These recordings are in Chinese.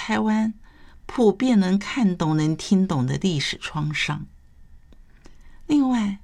台湾普遍能看懂、能听懂的历史创伤。另外，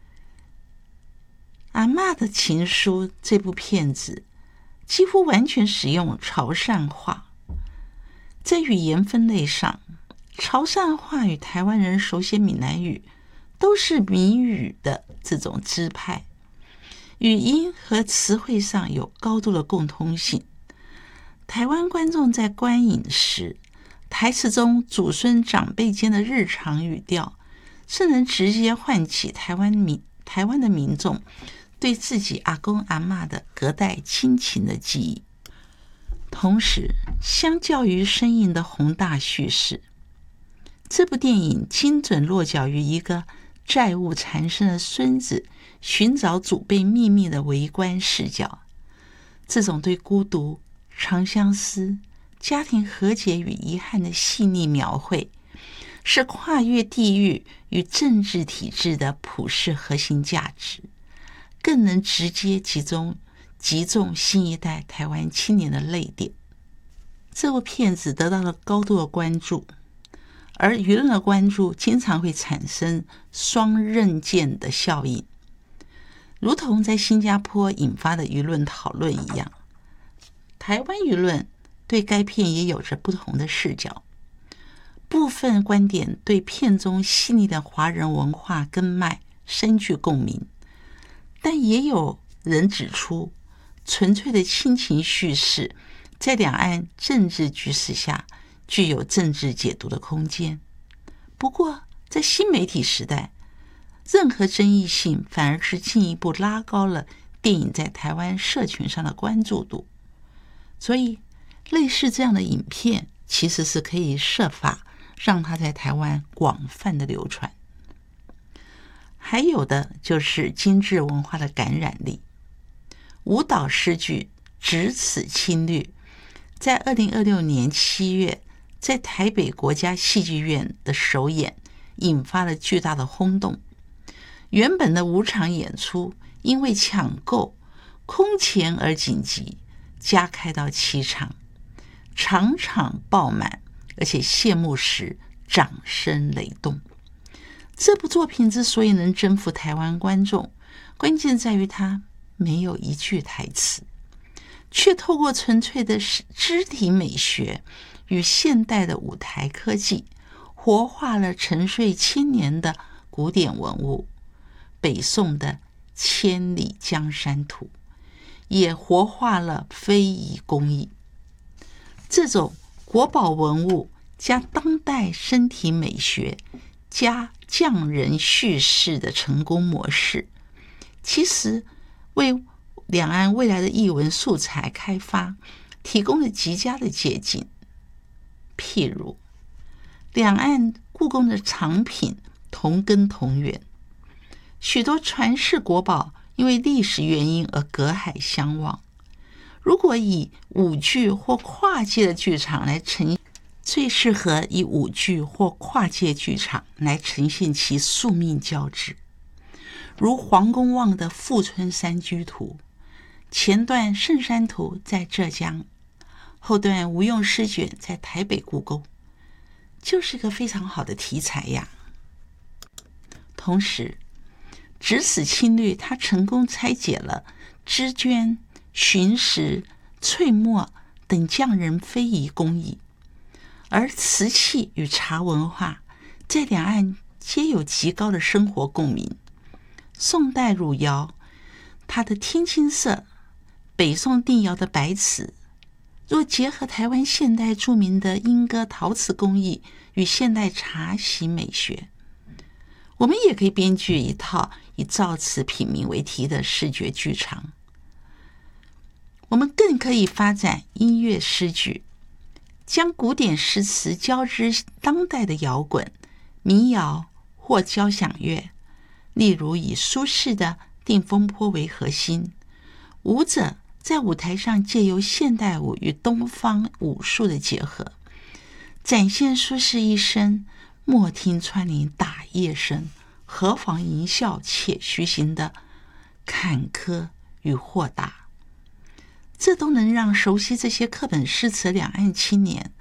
阿嬷的情书这部片子几乎完全使用潮汕话，在语言分类上，潮汕话与台湾人手写闽南语都是闽语的这种支派，语音和词汇上有高度的共通性。台湾观众在观影时，台词中祖孙长辈间的日常语调是能直接唤起台湾的民众对自己阿公阿嬷的隔代亲情的记忆。同时，相较于生硬的宏大叙事，这部电影精准落脚于一个债务缠身的孙子寻找祖辈秘密的围观视角。这种对孤独、长相思、家庭和解与遗憾的细腻描绘，是跨越地域与政治体制的普世核心价值，更能直接击中新一代台湾青年的泪点。这部片子得到了高度的关注，而舆论的关注经常会产生双刃剑的效应，如同在新加坡引发的舆论讨论一样，台湾舆论对该片也有着不同的视角。部分观点对片中细腻的华人文化根脉深具共鸣，但也有人指出，纯粹的亲情叙事在两岸政治局势下具有政治解读的空间。不过，在新媒体时代，任何争议性反而是进一步拉高了电影在台湾社群上的关注度。所以，类似这样的影片其实是可以设法让它在台湾广泛的流传。还有的就是精致文化的感染力。舞蹈诗剧《只此青绿》在2026年7月在台北国家戏剧院的首演，引发了巨大的轰动。原本的5场演出因为抢购空前而紧急，加开到7场，场场爆满，而且谢幕时掌声雷动。这部作品之所以能征服台湾观众，关键在于它没有一句台词，却透过纯粹的肢体美学与现代的舞台科技，活化了沉睡千年的古典文物，北宋的千里江山图，也活化了非遗工艺。这种国宝文物加当代身体美学加匠人叙事的成功模式，其实为两岸未来的艺文素材开发提供了极佳的借鉴。譬如，两岸故宫的藏品同根同源，许多传世国宝因为历史原因而隔海相望。如果以舞剧或跨界的剧场来呈现，最适合以舞剧或跨界剧场来呈现其宿命交织。如黄公望的《富春山居图》，前段圣山图在浙江，后段吴用诗卷在台北故宫，就是个非常好的题材呀。同时，只此青绿它成功拆解了织绢、寻石、翠墨等匠人非遗工艺，而瓷器与茶文化在两岸皆有极高的生活共鸣。宋代汝窑它的天青色，北宋定窑的白瓷，若结合台湾现代著名的莺歌陶瓷工艺与现代茶席美学，我们也可以编剧一套以造词品茗为题的视觉剧场。我们更可以发展音乐诗句，将古典诗词交织当代的摇滚、民谣或交响乐，例如以苏轼的《定风波》为核心，舞者在舞台上借由现代舞与东方武术的结合，展现苏轼一生莫听穿林打叶声，何妨吟啸且徐行的坎坷与豁达。这都能让熟悉这些课本诗词两岸青年